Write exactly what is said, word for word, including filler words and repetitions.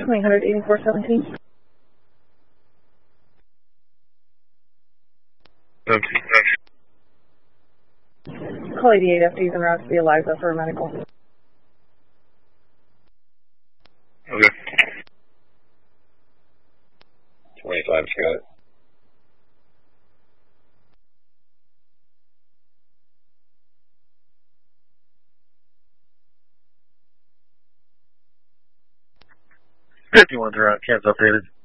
twenty eighty-four seventeen. Okay. Call eighty-eight F Ds en route to the Eliza for a medical. Okay. twenty-five, got it. fifty-one's around, can't updated.